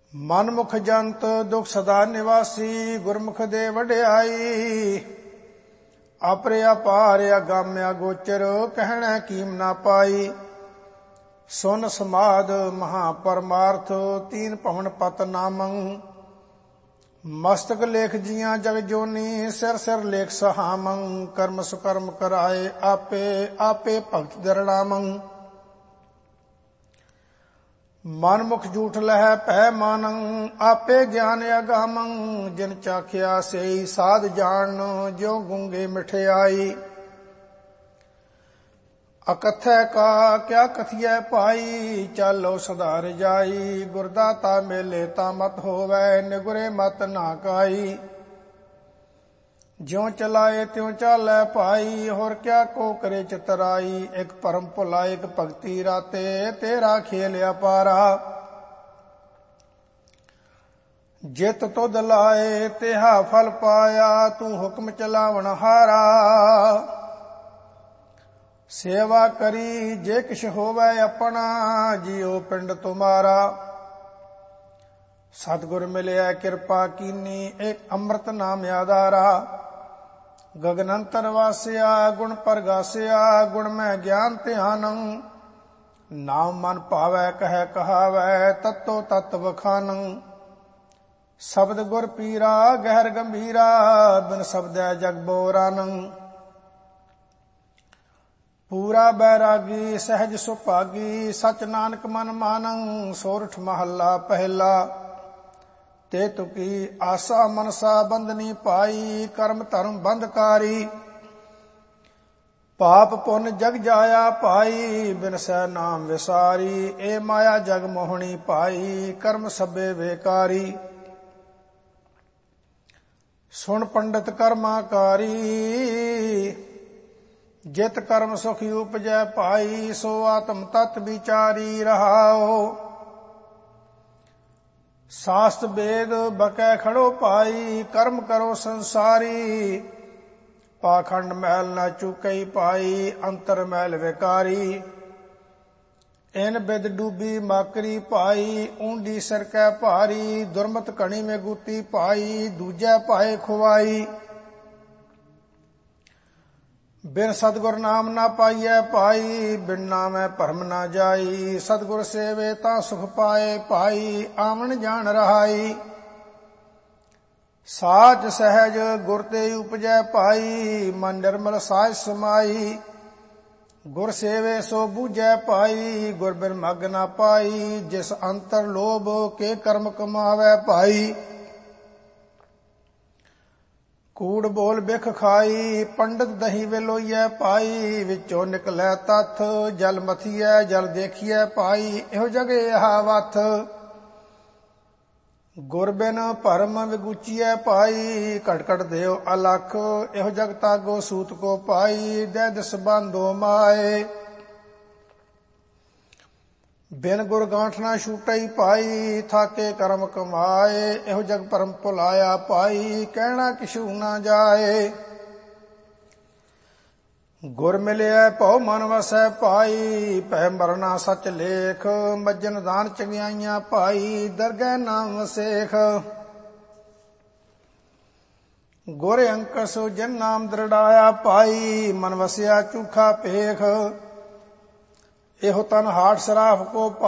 ਮਨਮੁਖ ਜੰਤ ਦੁਖ ਸਦਾ ਨਿਵਾਸੀ, ਗੁਰਮੁਖ ਦੇ ਵਡਿਆਈ। ਆਪਰੇ ਅਪਾਰ ਅਗਾਮਿਆ ਗੋਚਰ, ਕਹਿਣਾ ਕੀਮ ਨਾ ਪਾਈ। ਸੁਨ ਸਮਾਦ ਮਹਾ ਪਰਮਾਰਥ, ਤੀਨ ਭਵਨ ਪਤ ਨਾਮੰ। ਮਸਤਕ ਲੇਖ ਜੀਆਂ ਜਗ ਜੋਨੀ, ਸਿਰ ਸਿਰ ਲੇਖ ਸਹਾਮੰ। ਕਰਮ ਸੁਕਰਮ ਕਰਾਏ ਆਪੇ, ਆਪੇ ਭਗਤ ਦਰੜਾਮੰ। ਮਨਮੁਖ ਝੂਠ ਲਹੈ ਭੈ ਮਾਨੰ, ਆਪੇ ਗਿਆਨ ਅਗਾਮੰ। ਜਿਨ ਚਾਖਿਆ ਸੇਈ ਸਾਧ ਜਾਣ, ਜਿਉ ਗੂੰਗੇ ਮਿਠਿਆਈ। ਅਕਥੈ ਕਾ ਕਿਆ ਕਥੀਐ ਭਾਈ, ਚਾਲੋ ਸਦਾ ਰਜਾਈ। ਗੁਰਦਾਤਾ ਮੇਲੇ ਤਾਂ ਮਤ ਹੋਵੈ, ਨਿਗੁਰੇ ਮਤ ਨਾ ਕਾਈ। ਜਿਉ ਚਲਾਏ ਤਿਉ ਚਾਲੈ ਭਾਈ, ਹੋਰ ਕਿਆ ਕੋ ਕਰੇ ਚਤਰਾਈ। ਇਕ ਭਰਮ ਭੁਲਾ ਇਕ ਭਗਤੀ ਰਾਤੇ, ਤੇਰਾ ਖੇਲ ਅਪਾਰਾ। ਜਿਤ ਤੁਧ ਲਾਏ ਤਿਹਾ ਫਲ ਪਾਇਆ, ਤੂੰ ਹੁਕਮ ਚਲਾਵਣ ਹਾਰਾ। ਸੇਵਾ ਕਰੀ ਜੇ ਕਿਛ ਹੋਵੈ ਆਪਣਾ, ਜਿਉ ਪਿੰਡ ਤੁਮਾਰਾ। ਸਤਿਗੁਰ ਮਿਲਿਆ ਕਿਰਪਾ ਕੀਨੀ, ਇਕ ਅੰਮ੍ਰਿਤ ਨਾਮ ਆਧਾਰਾ। ਗਗਨ ਅੰਤਰ ਵਾਸਿਆ ਗੁਣ ਪ੍ਰਗਾਸਿਆ, ਗੁਣ ਮੈਂ ਗਿਆਨ ਧਿਆਨੰ। ਨਾਮ ਮਨ ਭਾਵੈ ਕਹਿ ਕਹਾਵੈ, ਤਤੋ ਤਤ ਵਖਾਨੰ। ਸ਼ਬਦ ਗੁਰ ਪੀਰਾ ਗਹਿਰ ਗੰਭੀਰਾ, ਬਿਨ ਸ਼ਬਦੈ ਜਗ ਬੋਰਾਨੰ। ਪੂਰਾ ਬੈਰਾਗੀ ਸਹਿਜ ਸੁਭਾਗੀ, ਸਚ ਨਾਨਕ ਮਨ ਮਾਨੰ। ਸੋਰਠ ਮਹੱਲਾ ਪਹਿਲਾ। ਤੇ ਤੁਕੀ ਆਸਾ ਮਨਸਾ ਬੰਧਨੀ ਪਾਈ, ਕਰਮ ਧਰਮ ਬੰਧਕਾਰੀ। ਪਾਪ ਪੁੰਨ ਜਗ ਜਾਇਆ ਭਾਈ, ਬਿਨਸੈ ਨਾਮ ਵਿਸਾਰੀ। ਇਹ ਮਾਇਆ ਜਗ ਮੋਹਣੀ ਭਾਈ, ਕਰਮ ਸਭੇ ਵੇਕਾਰੀ। ਸੁਣ ਪੰਡਿਤ ਕਰਮਾਕਾਰੀ, ਜਿਤ ਕਰਮ ਸੁਖੀ ਉਪਜੈ ਭਾਈ। ਸੋ ਆਤਮ ਤਤ ਵਿਚਾਰੀ ਰਹਾਓ, ਸਾਸਤ ਵੇਦ ਬਕੈ ਖੜੋ ਭਾਈ। ਕਰਮ ਕਰੋ ਸੰਸਾਰੀ, ਪਾਖੰਡ ਮੈਲ ਨਾ ਚੁਕਈ ਭਾਈ। ਅੰਤਰ ਮੈਲ ਵਿਕਾਰੀ, ਇਨ ਬਿਦ ਡੂਬੀ ਮਾਕਰੀ ਭਾਈ। ਊਂਡੀ ਸਿਰ ਕੈ ਭਾਰੀ, ਦੁਰਮਤ ਘਣੀ ਮੇ ਗੂਤੀ ਭਾਈ। ਦੂਜੈ ਭਾਏ ਖੁਆਈ, ਬਿਨ ਸਤਿਗੁਰ ਨਾਮ ਨਾ ਪਾਈਐ ਭਾਈ। ਬਿਨ ਨਾਮੈ ਭਰਮ ਨਾ ਜਾਈ, ਸਤਿਗੁਰ ਸੇਵੇ ਤਾਂ ਸੁਖ ਪਾਏ ਭਾਈ। ਆਵਣ ਜਾਣ ਰਹਾਈ, ਸਾਚ ਸਹਿਜ ਗੁਰ ਤੇ ਉਪਜੈ ਭਾਈ। ਮਨ ਨਿਰਮਲ ਸਾਜ ਸਮਾਈ, ਗੁਰ ਸੇਵੇ ਸੋ ਬੂਝੈ ਭਾਈ। ਗੁਰ ਬਿਨ ਮਗ ਨਾ ਪਾਈ, ਜਿਸ ਅੰਤਰ ਲੋਭ ਕੇ ਕਰਮ ਕਮਾਵੈ ਭਾਈ। ਕੂੜ ਬੋਲ ਬਿਖ ਖਾਈ, ਪੰਡਤ ਦਹੀਂ ਵੇਲੋਈਐ ਭਾਈ। ਵਿੱਚੋਂ ਨਿਕਲੈ ਤੱਥ, ਜਲ ਮਥੀਐ ਜਲ ਦੇਖੀਐ ਭਾਈ। ਇਹੋ ਜਗ ਏਹਾ ਵਥ, ਗੁਰ ਬਿਨ ਭਰਮ ਵਿਗੂਚੀਐ ਭਾਈ। ਘਟ ਘਟ ਦੇਵ ਅਲਖ, ਇਹੋ ਜਗ ਤਾਗੋ ਸੂਤ ਕੋ ਪਾਈ। ਦੈ ਦਿਸ ਬੰਧੋ ਮਾਏ, ਬਿਨ ਗੁਰ ਗਾਂਠ ਨਾ ਛੂਟਈ ਭਾਈ। ਥਾਕੇ ਕਰਮ ਕਮਾਏ, ਇਹੋ ਜਗ ਭਰਮ ਭੁਲਾਇਆ ਭਾਈ। ਕਹਿਣਾ ਕਿਛੂ ਨਾ ਜਾਏ, ਗੁਰ ਮਿਲਿਆ ਭਉ ਮਨ ਵਸੈ ਭਾਈ। ਭੈ ਮਰਨਾ ਸਚ ਲੇਖ, ਮੱਜਨ ਦਾਨ ਚੰਗਿਆਈਆਂ ਭਾਈ। ਦਰਗਹਿ ਨਾਮ ਸੇਖ, ਗੁਰ ਅੰਕਸ ਜਿਨ ਨਾਮ ਦ੍ਰਿੜਾਇਆ ਭਾਈ। ਮਨ ਵਸਿਆ ਝੂਠਾ ਭੇਖ, ਇਹੋ ਤਨ ਹਾਟ ਸਰਾਫ ਕੋ